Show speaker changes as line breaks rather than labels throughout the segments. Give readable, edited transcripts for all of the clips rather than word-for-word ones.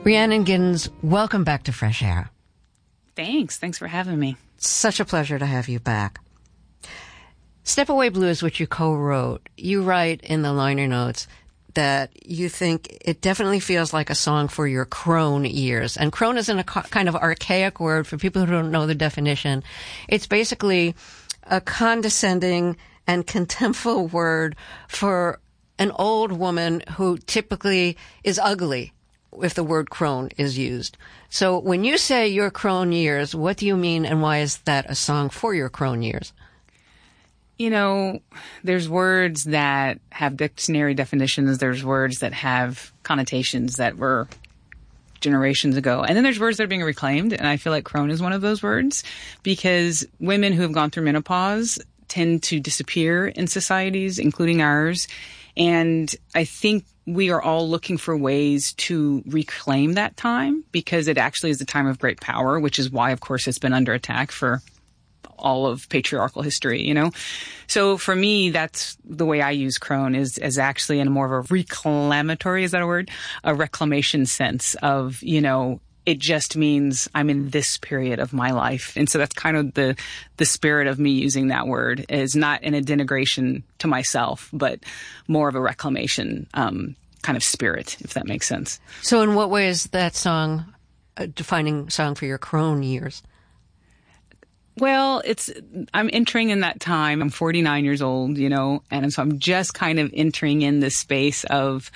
Rhiannon Giddens, welcome back to Fresh Air.
Thanks. Thanks for having me.
Such a pleasure to have you back. Step Away Blues, which you co-wrote, you write in the liner notes that you think it definitely feels like a song for your crone ears. And crone is a kind of archaic word for people who don't know the definition. It's basically a condescending and contemptful word for an old woman who typically is ugly if the word crone is used. So when you say your crone years, what do you mean, and why is that a song for your crone years?
You know, there's words that have dictionary definitions. There's words that have connotations that were generations ago. And then there's words that are being reclaimed. And I feel like crone is one of those words, because women who have gone through menopause tend to disappear in societies, including ours. And I think we are all looking for ways to reclaim that time, because it actually is a time of great power, which is why, of course, it's been under attack for all of patriarchal history, you know? So for me, that's the way I use crone is actually in more of a reclamatory, is that a word? A reclamation sense of, you know, it just means I'm in this period of my life. And so that's kind of the spirit of me using that word, is not in a denigration to myself, but more of a reclamation kind of spirit, if that makes sense.
So in what way is that song a defining song for your crone years?
Well, I'm entering in that time. I'm 49 years old, you know, and so I'm just kind of entering in this space of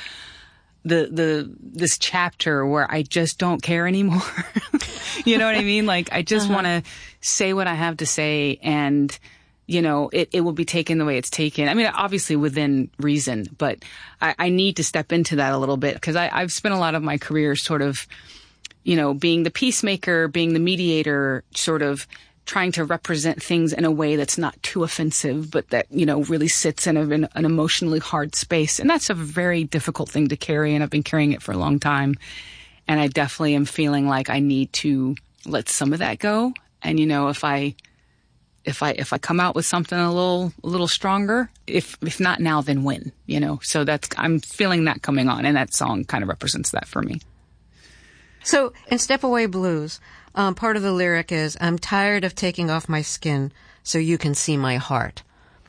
this chapter where I just don't care anymore. You know what I mean? Like, I just want to say what I have to say, and, you know, it will be taken the way it's taken. I mean, obviously within reason, but I need to step into that a little bit, because I've spent a lot of my career sort of, you know, being the peacemaker, being the mediator, sort of trying to represent things in a way that's not too offensive, but that, you know, really sits in an emotionally hard space. And that's a very difficult thing to carry, and I've been carrying it for a long time. And I definitely am feeling like I need to let some of that go. And, you know, if I come out with something a little stronger, if not now, then when, you know? So I'm feeling that coming on, and that song kind of represents that for me.
So in Step Away Blues, part of the lyric is, I'm tired of taking off my skin so you can see my heart.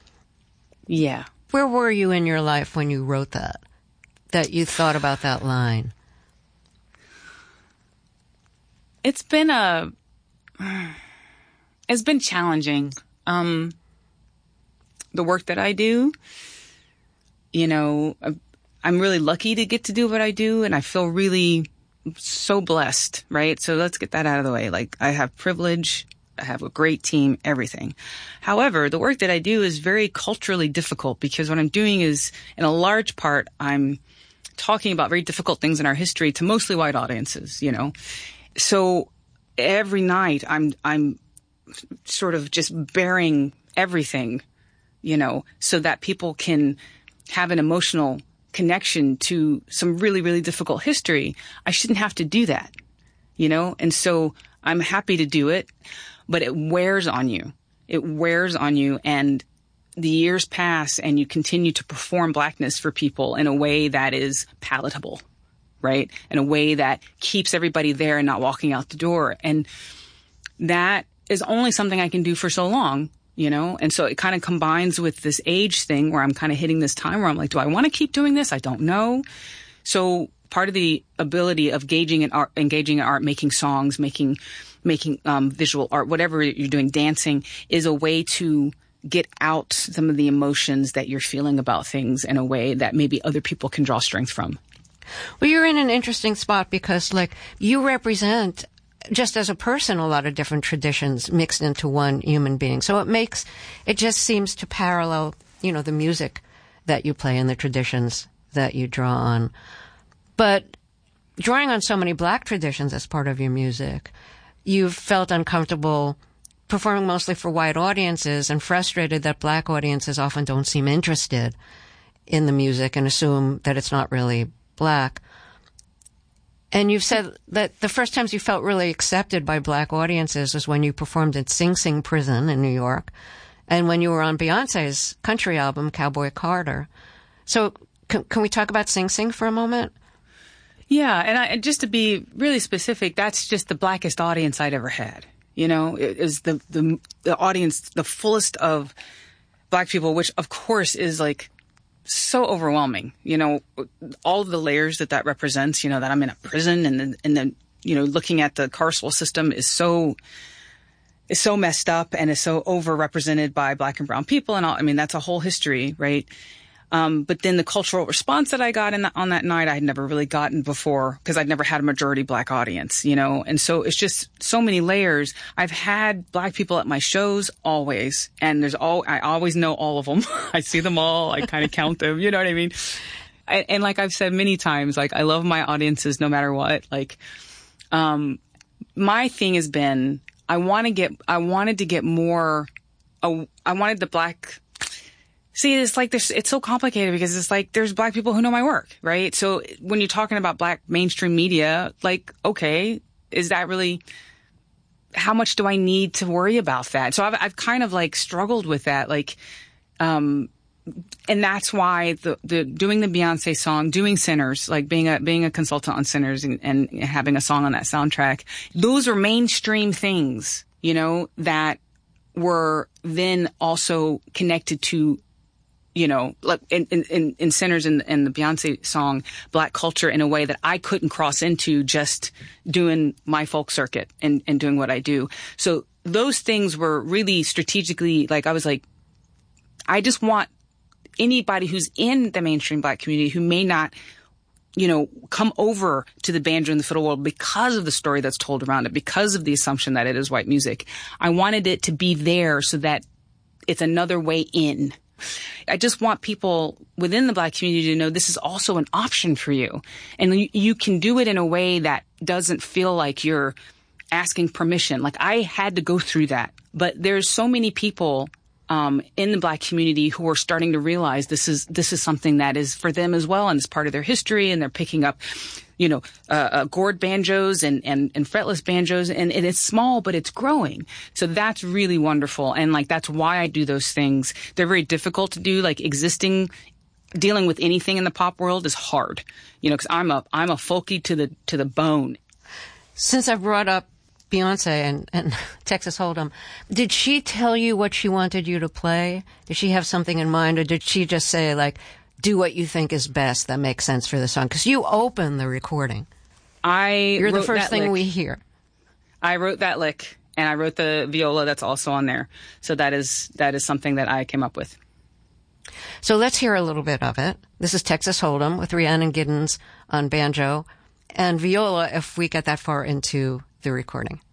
Yeah.
Where were you in your life when you wrote that you thought about that line?
It's been challenging. The work that I do, you know, I'm really lucky to get to do what I do, and I feel really so blessed, right? So let's get that out of the way. Like, I have privilege, I have a great team, everything. However, the work that I do is very culturally difficult, because what I'm doing is, in a large part, I'm talking about very difficult things in our history to mostly white audiences, you know? So every night I'm sort of just bearing everything, you know, so that people can have an emotional connection to some really, really difficult history. I shouldn't have to do that, you know? And so I'm happy to do it, but it wears on you. It wears on you, and the years pass, and you continue to perform Blackness for people in a way that is palatable, right? In a way that keeps everybody there and not walking out the door. And that is only something I can do for so long, you know? And so it kind of combines with this age thing where I'm kind of hitting this time where I'm like, do I want to keep doing this? I don't know. So part of the ability of engaging in art, making songs, making visual art, whatever you're doing, dancing, is a way to get out some of the emotions that you're feeling about things in a way that maybe other people can draw strength from.
Well, you're in an interesting spot, because, like, you represent, just as a person, a lot of different traditions mixed into one human being. So it just seems to parallel, you know, the music that you play and the traditions that you draw on. But drawing on so many Black traditions as part of your music, you've felt uncomfortable performing mostly for white audiences, and frustrated that Black audiences often don't seem interested in the music and assume that it's not really Black. And you've said that the first times you felt really accepted by Black audiences was when you performed at Sing Sing Prison in New York, and when you were on Beyonce's country album, Cowboy Carter. So can we talk about Sing Sing for a moment?
Yeah, and just to be really specific, that's just the blackest audience I'd ever had. You know, it is the audience, the fullest of black people, which of course is like so overwhelming. You know, all of the layers that represents. You know, that I'm in a prison, and then you know, looking at the carceral system is so messed up and is so overrepresented by black and brown people, and all. I mean, that's a whole history, right? But then the cultural response that I got on that night, I had never really gotten before because I'd never had a majority black audience, you know? And so it's just so many layers. I've had black people at my shows always, and I always know all of them. I see them all. I kind of count them. You know what I mean? And like I've said many times, like I love my audiences no matter what. Like, my thing has been, I wanted the black. See, it's like it's so complicated because it's like there's black people who know my work, right? So when you're talking about black mainstream media, like, okay, is that really, how much do I need to worry about that? So I've kind of like struggled with that, like, and that's why the doing the Beyonce song, doing Sinners, like being a consultant on Sinners and having a song on that soundtrack, those are mainstream things, you know, that were then also connected to, you know, like in Sinners and the Beyonce song, black culture in a way that I couldn't cross into just doing my folk circuit and doing what I do. So those things were really strategically, like, I was like, I just want anybody who's in the mainstream black community who may not, you know, come over to the banjo and the fiddle world because of the story that's told around it, because of the assumption that it is white music. I wanted it to be there so that it's another way in. I just want people within the black community to know this is also an option for you. And you can do it in a way that doesn't feel like you're asking permission. Like, I had to go through that. But there's so many people in the black community who are starting to realize this is something that is for them as well, and it's part of their history, and they're picking up, you know, gourd banjos and fretless banjos, and it's small, but it's growing. So that's really wonderful. And like, that's why I do those things. They're very difficult to do. Like, dealing with anything in the pop world is hard, you know, because I'm a folky to the bone.
Since I brought up Beyonce and Texas Hold'em, did she tell you what she wanted you to play? Did she have something in mind, or did she just say, like, do what you think is best that makes sense for the song? Because you open the recording. You're the first thing we hear.
I wrote that lick, and I wrote the viola that's also on there. So that is something that I came up with.
So let's hear a little bit of it. This is Texas Hold'em with Rhiannon Giddens on banjo and viola, if we get that far into the recording.